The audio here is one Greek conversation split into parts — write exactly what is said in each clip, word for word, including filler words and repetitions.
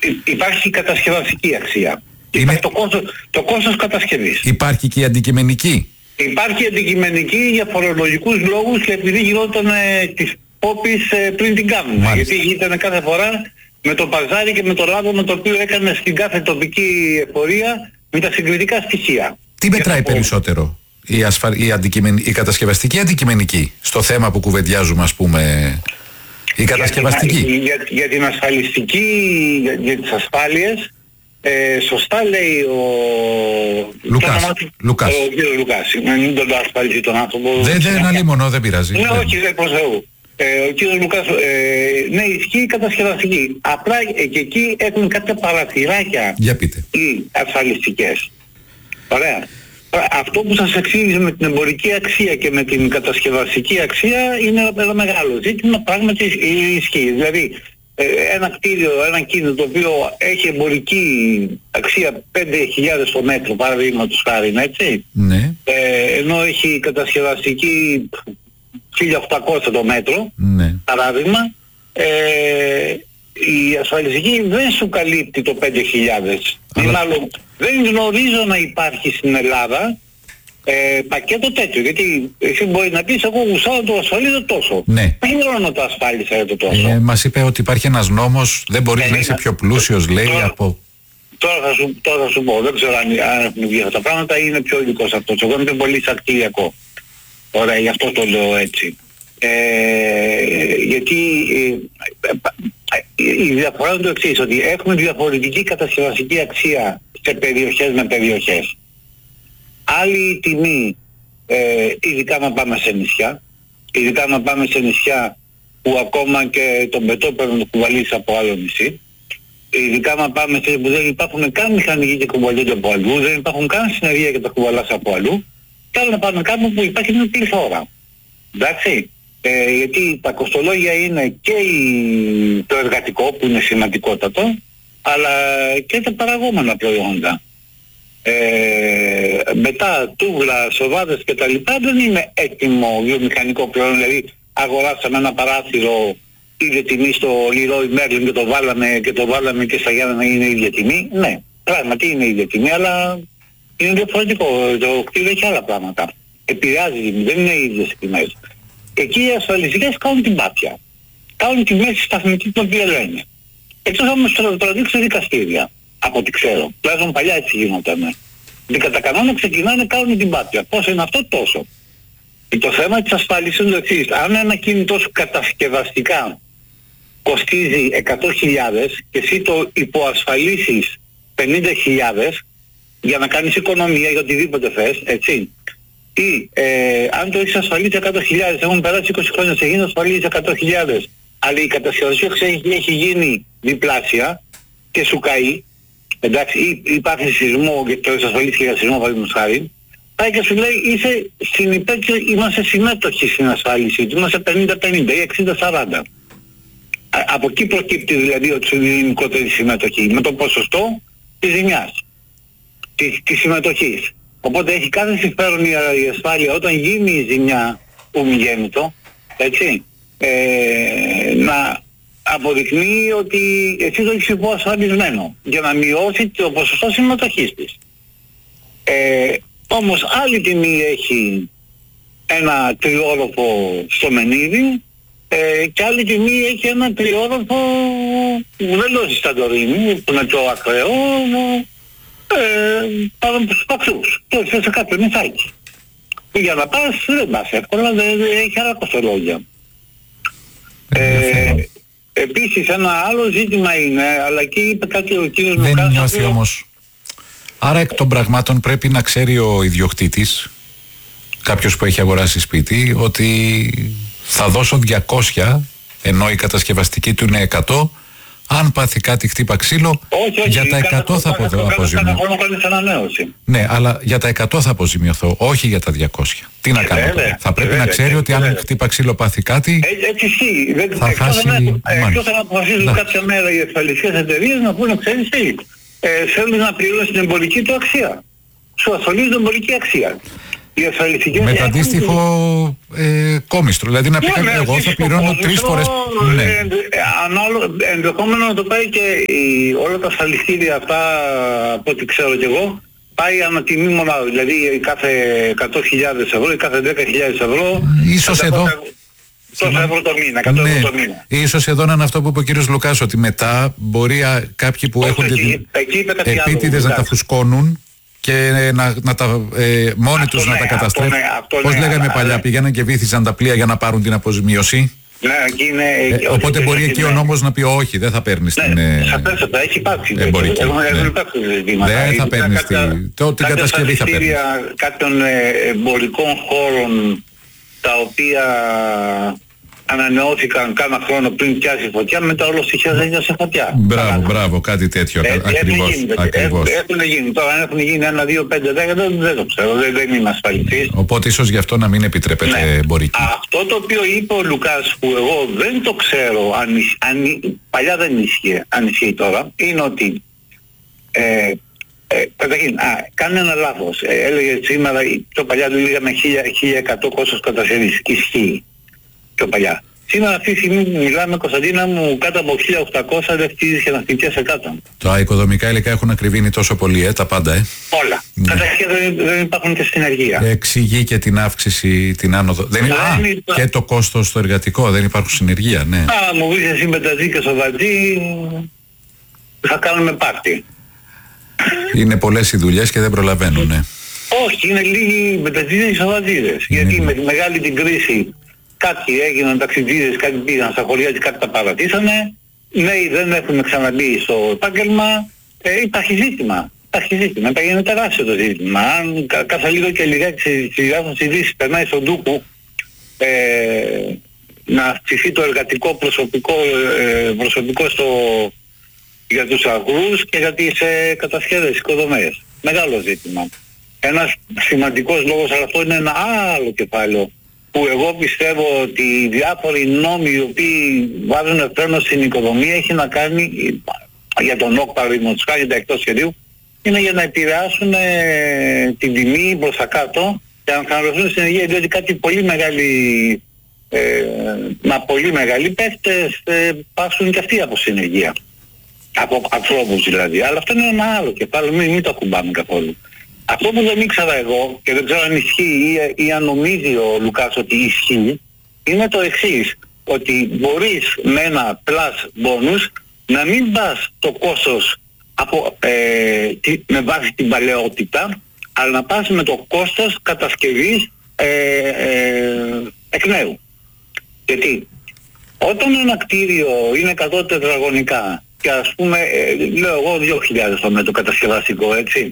Υπάρχει η κατασκευαστική αξία. Είναι... Υπάρχει το κόστος, το κόστος κατασκευής. Υπάρχει και η αντικειμενική. Υπάρχει αντικειμενική για φορολογικούς λόγους και επειδή γινόταν ε, της πόπης ε, πριν την κάνουν. Γιατί ήταν κάθε φορά με το παζάρι και με το λάδωμα το οποίο έκανε στην κάθε τοπική εφορία με τα συγκριτικά στοιχεία. Τι μετράει περισσότερο, η, ασφα... η, αντικειμεν... η κατασκευαστική ή η αντικειμενική, στο θέμα που κουβεντιάζουμε, ας πούμε, η κατασκευαστική. Για, για, για την ασφαλιστική, για, για τις ασφάλειες, ε, σωστά λέει ο Λουκάς. Το Λουκάς. Ο κύριος Λουκάς. Μην τον ασφαλίσει τον άνθρωπο. Δεν δεν αλίμονο, δεν πειράζει. Ναι, δεν. όχι, δεν προς Θεού. Ε, ο κύριος Λουκάς, ε, ναι, ισχύει η κατασκευαστική. Απλά ε, και εκεί έχουν κάποια παραθυράκια Για πείτε. οι ασφαλιστικές. Ωραία. Αυτό που σας εξήγησε με την εμπορική αξία και με την κατασκευαστική αξία είναι ένα μεγάλο ζήτημα, πράγματι ισχύει. Δηλαδή ε, ένα κτίριο, ένα κίνητο το οποίο έχει εμπορική αξία πέντε χιλιάδες το μέτρο, παραδείγματος χάρη, έτσι. Ναι. Ε, ενώ έχει κατασκευαστική χίλια οκτακόσια το μέτρο, ναι. παράδειγμα, ε, η ασφαλιστική δεν σου καλύπτει το πέντε χιλιάδες. Αλλά... Μάλλον, δεν γνωρίζω να υπάρχει στην Ελλάδα ε, πακέτο τέτοιο, γιατί εσύ μπορεί να πεις εγώ γουσάω το ασφαλίζω τόσο. Ναι. Δεν μπορώ να το ασφάλισα για το τόσο. Ε, μας είπε ότι υπάρχει ένας νόμος, δεν μπορείς ε, να είσαι πιο πλούσιος, λέει, τώρα, από... Τώρα θα, σου, τώρα θα σου πω, δεν ξέρω αν, αν έχουν βγει αυτά τα πράγματα ή είναι πιο ειδικός αυτός. Εγώ είμαι πολύ σακτηριακό. Ωραία, γι' αυτό το λέω έτσι. Ε, γιατί ε, ε, η διαφορά είναι το εξής, ότι έχουμε διαφορετική κατασκευαστική αξία σε περιοχές με περιοχές. Άλλη τιμή, ε, ειδικά να πάμε σε νησιά, ειδικά να πάμε σε νησιά που ακόμα και τον πετό πρέπει να το κουβαλείς από άλλο νησί, ειδικά να πάμε σε που δεν υπάρχουν καν μηχανικοί και κουβαλούνται από αλλού, δεν υπάρχουν καν συνεργεία και τα κουβαλάς από αλλού, και άλλο να πάμε κάπου που υπάρχει μια πληθώρα. Εντάξει. Ε, γιατί τα κοστολόγια είναι και η, το εργατικό που είναι σημαντικότατο, αλλά και τα παραγόμενα προϊόντα. Ε, μετά τούβλα, σοβάδες και τα λοιπά δεν είναι έτοιμο βιομηχανικό προϊόν, δηλαδή αγοράσαμε ένα παράθυρο ίδια τιμή στο Leroy Merlin και το βάλαμε και το βάλαμε και στα Γιάννενα είναι ίδια τιμή. Ναι, πράγματι είναι ίδια τιμή, αλλά είναι διαφορετικό. Το κτίριο έχει άλλα πράγματα. Επηρεάζει, δεν είναι οι ίδιες τιμές. Εκεί οι ασφαλιστικές κάνουν την πάτια. Κάνουν τη μέση σταθμική την οποία λένε. Εκτός όμως το τραβήξει σε δικαστήρια, από ό,τι ξέρω. Τουλάχιστον παλιά έτσι γινόταν. Και κατά κανόνα ξεκινάνε κάνουν την πάτια. Πόσο είναι αυτό, τόσο. Και το θέμα της ασφάλισης είναι το εξής. Αν ένα κινητό σου κατασκευαστικά κοστίζει εκατό χιλιάδες και εσύ το υποασφαλίσεις πενήντα χιλιάδες για να κάνεις οικονομία για οτιδήποτε θες, έτσι. Ή ε, αν το έχεις ασφαλίσει εκατό χιλιάδες, έχουν περάσει είκοσι χρόνια, σε γίνει ασφαλίσει εκατό χιλιάδες, αλλά η κατασκευασία έχει, έχει γίνει διπλάσια και σου καεί, εντάξει, ή υπάρχει σεισμό και το έχεις ασφαλίσει για σεισμό, παραδείγματος χάρη, πάει και σου λέει είσαι στην υπέξω, είμαστε συμμέτοχοι στην ασφάλιση του, είμαστε πενήντα πενήντα ή εξήντα σαράντα. Από εκεί προκύπτει δηλαδή ότι είναι η μικρότερη συμμετοχή, με το ποσοστό της ζημιάς, της, της συμμετοχής. Οπότε έχει κάθε συμφέρον η, η ασφάλεια όταν γίνει η ζημιά ομιγέννητο, έτσι, ε, να αποδεικνύει ότι εσύ το έχεις υποασφαλισμένο για να μειώσει το ποσοστό συμμετοχής της. Ε, όμως άλλη τιμή έχει ένα τριόροφο στο Μενίδη ε, και άλλη τιμή έχει ένα τριόροφο που δεν λέω στη Σαντορίνη, που είναι το ακραίο, Ε, πάνω από τους παξούς. Το έχεις σε κάποιο νησάκι. Για να πας δεν πας εύκολα, δεν, δεν έχει άλλα κοστολόγια. Ε, επίσης ένα άλλο ζήτημα είναι, αλλά εκεί είπε κάτι ο κύριος Λουκάς. Δεν νιώθει όμως. Άρα εκ των πραγμάτων πρέπει να ξέρει ο ιδιοκτήτης, κάποιος που έχει αγοράσει σπίτι, ότι θα δώσω διακόσια ενώ η κατασκευαστική του είναι εκατό. Αν πάθει κάτι χτύπα ξύλο, όχι, όχι, για τα εκατό θα αποζημιωθώ. Ναι, αλλά για τα εκατό θα αποζημιωθώ, όχι για τα διακόσια. Τι να κάνω τώρα. Θα πρέπει να ξέρει ότι αν χτύπα ξύλο πάθει κάτι, έτσι ισχύει. Θα χάσει. Εκτός αν αποφασίζουν κάποια μέρα οι ασφαλιστικές εταιρείες να πούνε, ξέρεις τι, θέλουν να πληρώσουν την εμπορική του αξία. Σου ασφαλίζουν την εμπορική αξία. Οι ασφαλιστικές με το αντίστοιχο ε, κόμιστρο. Δηλαδή να πει ναι, εγώ θα πληρώνω τρεις φορές. Ναι. Ε, ανάλο, ενδεχόμενο να το πάει και η, όλα τα ασφαλιστήρια αυτά, από ό,τι ξέρω κι εγώ, πάει ανατιμή μονάδα. Δηλαδή κάθε εκατό χιλιάδες ευρώ ή κάθε δέκα χιλιάδες ευρώ. Ίσως εδώ. Τόσα ευρώ το μήνα, εκατό ναι, ευρώ το μήνα. Ίσως εδώ να είναι αυτό που είπε ο κύριος Λουκάς, ότι μετά μπορεί α, κάποιοι που όχι, έχουν εκεί, εκεί επίτηδες να τα φουσκώνουν και να, να τα, ε, μόνοι τους ναι, να τα καταστρέφουν. Ναι, πώς ναι, λέγαμε αλλά, παλιά, αλλά, πήγαιναν και βύθιζαν τα πλοία για να πάρουν την αποζημίωση. Ναι, εκεί είναι, ε, ε, οπότε μπορεί εκεί ο νόμος να πει όχι, δεν θα παίρνεις ναι, την... Ε, θα πέσει, θα έχει υπάρξει. Εμπορική. Έχουν Ναι. υπάρξει ζητήματα. Δεν θα παίρνεις την... Την κατασκευή θα παίρνεις. Κάποιων εμπορικών χώρων τα οποία ανανεώθηκαν κάνα χρόνο πριν πιάσει φωτιά, μετά όλο στοιχεία σε φωτιά. Μπράβο, Άρα, μπράβο, κάτι τέτοιο. Ε, ακριβώς. Γίνει, ακριβώς. Έχουν γίνει. Τώρα αν έχουν γίνει ένα, δύο, πέντε, δέκα, δεν, δεν το ξέρω. Δεν, δεν είμαι ασφαλιστής. Οπότε ίσως γι' αυτό να μην επιτρέπεται ναι. εμπορική. Αυτό το οποίο είπε ο Λουκάς, που εγώ δεν το ξέρω, αν, αν, παλιά δεν ίσχυε, αν ισχύει τώρα, είναι ότι ε, ε, καταρχήν, α, κάνει ένα λάθος. Ε, έλεγε σήμερα, πιο παλιά του λέγαμε χίλια εκατό κόστος κατασκευής. Ισχύει πιο παλιά. Σήμερα αυτή τη στιγμή που μιλάμε, Κωνσταντίνα μου, κάτω από χίλια οκτακόσια δεν φτύζεις και να φτύζεσαι κάτω. Τα οικοδομικά υλικά έχουν ακριβήνει τόσο πολύ, ε, τα πάντα, ε. Όλα. Ναι. Καταρχήν δεν, δεν υπάρχουν και στην ενεργεία. Εξηγεί και την αύξηση, την άνοδο. Δεν είναι, α, υπά... και το κόστος στο εργατικό, δεν υπάρχουν συνεργεία, ναι. Α, μου πεις εσύ μεταζή και σοβατζή, θα κάνουμε πάρτι. Είναι πολλές οι δουλειές και δεν προλαβαίνουν, ναι. Όχι, είναι λίγοι μεταζίδες και σοβατζίδες. Γιατί με τη μεγάλη την κρίση κάποιοι έγιναν ταξιδίδες, κάποιοι πήγαν στα χωριά και κάποιοι τα παρατήσανε. Νέοι δεν έχουν ξαναμπεί στο επάγγελμα. Ε, υπάρχει ζήτημα. Υπάρχει ζήτημα. Είναι τεράστιο το ζήτημα. Αν κα, κάθε λίγο και λιγάκι στη διάφορες ειδήσεις περνάει στον τούκου ε, να αυξηθεί το εργατικό προσωπικό, ε, προσωπικό στο, για τους αγρούς και για τις ε, κατασκευές, οικοδομές. Μεγάλο ζήτημα. Ένας σημαντικός λόγος, αλλά αυτό είναι ένα άλλο κεφάλαιο, που εγώ πιστεύω ότι οι διάφοροι νόμοι οι οποίοι βάζουν φρένο στην οικοδομία έχει να κάνει, για τον ΟΚ παραδείγματος χάρη, τα εκτός σχεδίου, είναι για να επηρεάσουν ε, την τιμή προς τα κάτω και να χαμηλώσουν στην ενεργεία, διότι κάτι πολύ μεγάλη, ε, μα πολύ μεγάλοι παίχτες ε, πάσουν και αυτοί από συνεργεία. Από ανθρώπους δηλαδή. Αλλά αυτό είναι ένα άλλο κεφάλαιο, μην, μην το ακουμπάμε καθόλου. Αυτό που δεν ήξερα εγώ και δεν ξέρω αν ισχύει ή, ή αν νομίζει ο Λουκάς ότι ισχύει, είναι το εξής, ότι μπορείς με ένα plus bonus να μην πας το κόστος από, ε, τι, με βάση την παλαιότητα, αλλά να πας με το κόστος κατασκευής ε, ε, εκ νέου. Γιατί όταν ένα κτίριο είναι εκατό τετραγωνικά και ας πούμε, ε, λέω εγώ δύο χιλιάδες το μέτρο κατασκευαστικό, έτσι,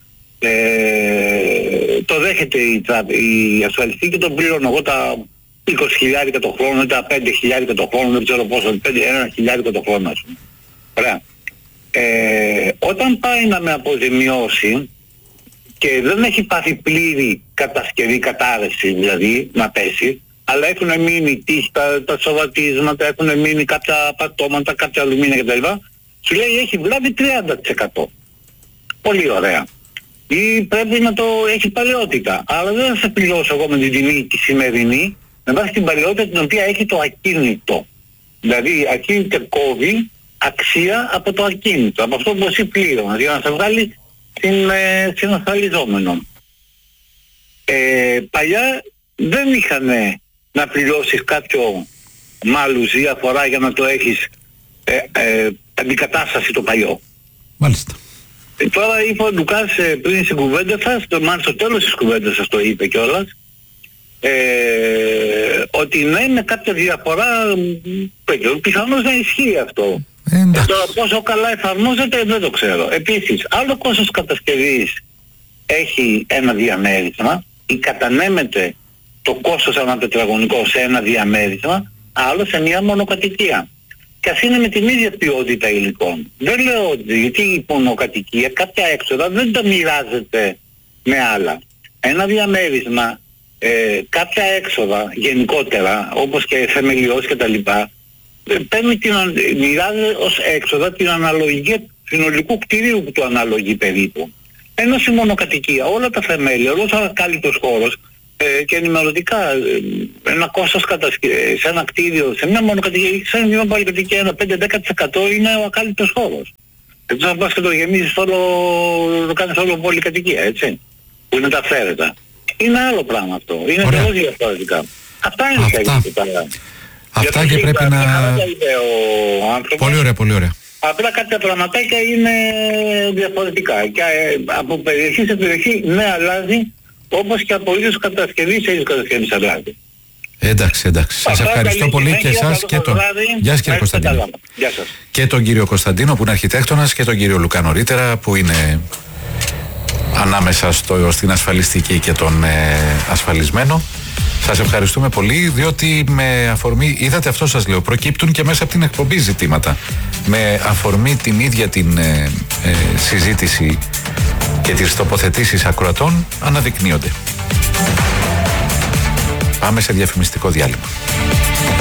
Ε, το δέχεται η, η ασφαλιστή και τον πληρώνω εγώ τα είκοσι χιλιάδες το χρόνο ή τα πέντε χιλιάδες το χρόνο, δεν ξέρω πόσο, ένα χιλιάδες το χρόνο, ας πούμε. Ωραία. Ε, όταν πάει να με αποζημιώσει και δεν έχει πάθει πλήρη κατασκευή, κατάρρευση δηλαδή, να πέσει, αλλά έχουν μείνει τύχη, τα, τα σοβατίσματα, έχουν μείνει κάποια πατώματα, κάποια αλουμίνια κτλ. Σου λέει έχει βλάβει τριάντα τοις εκατό. Πολύ ωραία. Ή πρέπει να το έχει παλαιότητα. Αλλά δεν θα σε πληρώσω εγώ με την τιμή τη σημερινή, με βάση την παλαιότητα την οποία έχει το ακίνητο. Δηλαδή ακίνητε κόβει αξία από το ακίνητο, από αυτό που εσύ πλήρωνας, για να σε βγάλει στην, ε, στην ασφαλιζόμενο. Ε, παλιά δεν είχαν να πληρώσεις κάποιο μάλους ή αφορά για να το έχεις ε, ε, αντικατάσταση το παλιό. Μάλιστα. Ε, τώρα είπε ο Λουκάς ε, πριν στην κουβέντα σας, το, μάλλον στο τέλος της κουβέντας σας το είπε κιόλας, ε, ότι ναι, με κάποια διαφορά πιθανώς να ισχύει αυτό. Ε, ε, τώρα πόσο καλά εφαρμόζεται δεν το ξέρω. Επίσης, άλλο κόστος κατασκευής έχει ένα διαμέρισμα ή κατανέμεται το κόστος ανά τετραγωνικό σε ένα διαμέρισμα, άλλο σε μια μονοκατοικία. Και ας είναι με την ίδια ποιότητα υλικών. Δεν λέω ότι, γιατί η μονοκατοικία κάποια έξοδα δεν τα μοιράζεται με άλλα. Ένα διαμέρισμα, ε, κάποια έξοδα γενικότερα, όπως και θεμελιώσεις και τα λοιπά, παίρνει την, μοιράζεται ως έξοδα την αναλογική συνολικού κτηρίου που του αναλογεί περίπου. Ενώ στη μονοκατοικία όλα τα θεμέλια, όλος ο ακάλυπτος χώρος ε, και ενημερωτικά ε, ένα κόστος κατασκευής σε ένα κτίριο, σε μια μονοκατοικία ή σε μια πολυκατοικία, ένα πέντε με δέκα τοις εκατό είναι ο ακάλυπτος χώρος. Εκτός αν πας και το γεμίζεις όλο, το κάνεις όλο πολυκατοικία, έτσι, που είναι τα αυθαίρετα. Είναι άλλο πράγμα αυτό, είναι τελώς διαφορετικά. Αυτά είναι τα ίδια. Αυτά και πρέπει να... Πολύ ωραία, πολύ ωραία. Απλά κάποια πραγματάκια είναι διαφορετικά και από περιοχή σε περιοχή ναι αλλάζει, όπως και από είδους κατασκευής σε είδους κατασκευής αλλάζει. Εντάξει, εντάξει. Σας ευχαριστώ πολύ και εσάς και τον... Γεια σας κύριε Κωνσταντίνο. Γεια σας. Και τον κύριο Κωνσταντίνο που είναι αρχιτέκτονας και τον κύριο Λουκά νωρίτερα που είναι ανάμεσα στο, στην ασφαλιστική και τον ε, ασφαλισμένο. Σας ευχαριστούμε πολύ, διότι με αφορμή, είδατε αυτό σας λέω, προκύπτουν και μέσα από την εκπομπή ζητήματα. Με αφορμή την ίδια την ε, ε, συζήτηση και τις τοποθετήσεις ακροατών αναδεικνύονται. Πάμε σε διαφημιστικό διάλειμμα.